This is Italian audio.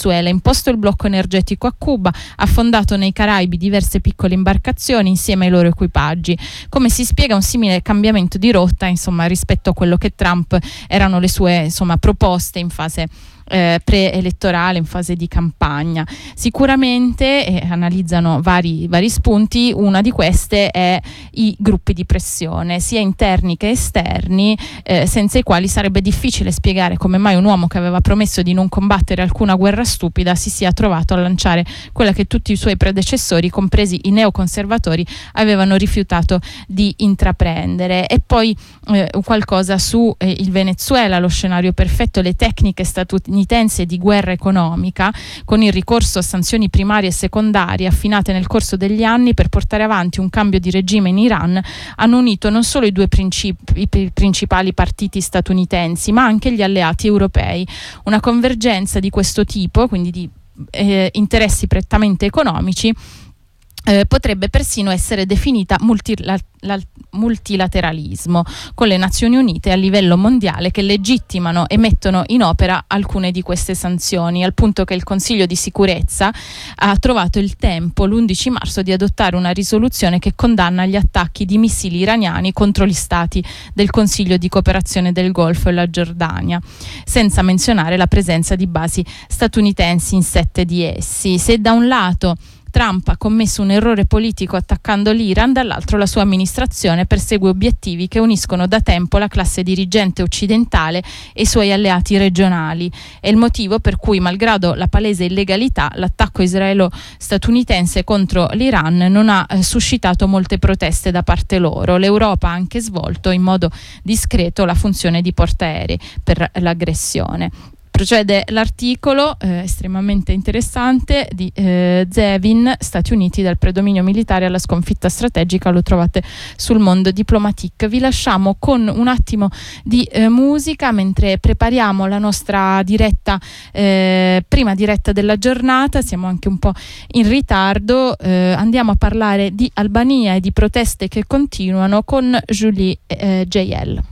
Venezuela, imposto il blocco energetico a Cuba, affondato nei Caraibi diverse piccole imbarcazioni insieme ai loro equipaggi. Come si spiega un simile cambiamento di rotta, insomma, rispetto a quello che Trump erano le sue, insomma, proposte in fase preelettorale, in fase di campagna? Sicuramente analizzano vari spunti. Una di queste è i gruppi di pressione, sia interni che esterni, senza i quali sarebbe difficile spiegare come mai un uomo che aveva promesso di non combattere alcuna guerra stupida si sia trovato a lanciare quella che tutti i suoi predecessori, compresi i neoconservatori, avevano rifiutato di intraprendere. E poi qualcosa su il Venezuela, lo scenario perfetto, le tecniche statunitensi di guerra economica, con il ricorso a sanzioni primarie e secondarie affinate nel corso degli anni per portare avanti un cambio di regime in Iran, hanno unito non solo i due principali partiti statunitensi, ma anche gli alleati europei. Una convergenza di questo tipo, quindi di interessi prettamente economici, potrebbe persino essere definita multilateralismo, con le Nazioni Unite a livello mondiale che legittimano e mettono in opera alcune di queste sanzioni, al punto che il Consiglio di Sicurezza ha trovato il tempo l'11 marzo di adottare una risoluzione che condanna gli attacchi di missili iraniani contro gli stati del Consiglio di cooperazione del Golfo e la Giordania, senza menzionare la presenza di basi statunitensi in 7 di essi. Se da un lato Trump ha commesso un errore politico attaccando l'Iran, dall'altro la sua amministrazione persegue obiettivi che uniscono da tempo la classe dirigente occidentale e i suoi alleati regionali. È il motivo per cui, malgrado la palese illegalità, l'attacco israelo-statunitense contro l'Iran non ha suscitato molte proteste da parte loro. L'Europa ha anche svolto in modo discreto la funzione di portaerei per l'aggressione. Procede l'articolo estremamente interessante di Zevin, Stati Uniti dal predominio militare alla sconfitta strategica, lo trovate sul Mondo Diplomatique. Vi lasciamo con un attimo di musica mentre prepariamo la nostra diretta, prima diretta della giornata. Siamo anche un po' in ritardo, andiamo a parlare di Albania e di proteste che continuano con Julie JL.